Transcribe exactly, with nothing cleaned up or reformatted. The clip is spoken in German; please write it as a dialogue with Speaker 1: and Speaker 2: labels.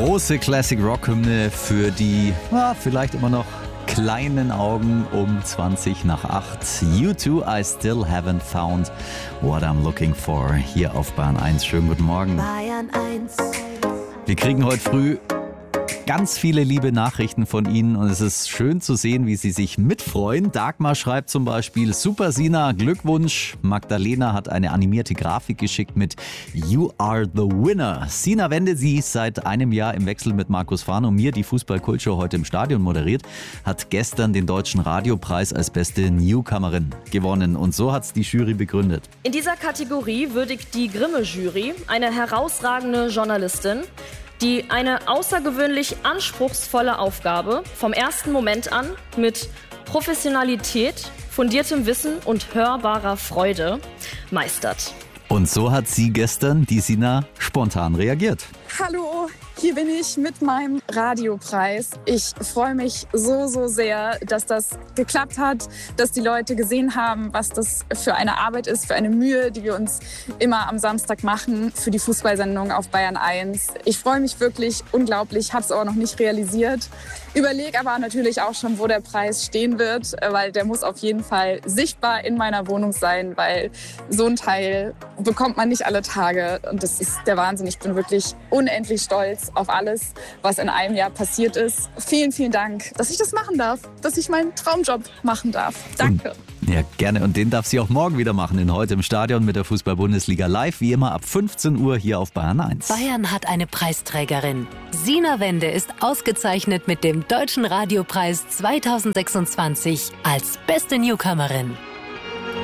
Speaker 1: große Classic-Rock-Hymne für die ja, vielleicht immer noch kleinen Augen um zwanzig nach acht. U two, I still haven't found what I'm looking for. Hier auf Bayern eins. Schönen guten Morgen.
Speaker 2: Bayern eins.
Speaker 1: Wir kriegen heute früh ganz viele liebe Nachrichten von Ihnen und es ist schön zu sehen, wie Sie sich mitfreuen. Dagmar schreibt zum Beispiel: Super Sina, Glückwunsch. Magdalena hat eine animierte Grafik geschickt mit You are the winner. Sina Wende, sie ist seit einem Jahr im Wechsel mit Markus Fahn und mir die Fußball-Kultshow heute im Stadion moderiert, hat gestern den Deutschen Radiopreis als beste Newcomerin gewonnen und so hat es die Jury begründet.
Speaker 3: In dieser Kategorie würdigt die Grimme-Jury eine herausragende Journalistin, die eine außergewöhnlich anspruchsvolle Aufgabe vom ersten Moment an mit Professionalität, fundiertem Wissen und hörbarer Freude meistert.
Speaker 1: Und so hat sie gestern, die Sina, spontan reagiert.
Speaker 4: Hallo, hier bin ich mit meinem Radiopreis. Ich freue mich so, so sehr, dass das geklappt hat, dass die Leute gesehen haben, was das für eine Arbeit ist, für eine Mühe, die wir uns immer am Samstag machen für die Fußballsendung auf Bayern eins. Ich freue mich wirklich unglaublich, habe es aber noch nicht realisiert. Überlege aber natürlich auch schon, wo der Preis stehen wird, weil der muss auf jeden Fall sichtbar in meiner Wohnung sein, weil so ein Teil bekommt man nicht alle Tage und das ist der Wahnsinn. Ich bin wirklich unendlich stolz auf alles, was in einem Jahr passiert ist. Vielen, vielen Dank, dass ich das machen darf, dass ich meinen Traumjob machen darf. Danke.
Speaker 1: Ja, gerne. Und den darf sie auch morgen wieder machen, in Heute im Stadion mit der Fußball-Bundesliga live, wie immer ab fünfzehn Uhr hier auf Bayern eins.
Speaker 2: Bayern hat eine Preisträgerin. Sina Wende ist ausgezeichnet mit dem Deutschen Radiopreis zweitausendsechsundzwanzig als beste Newcomerin.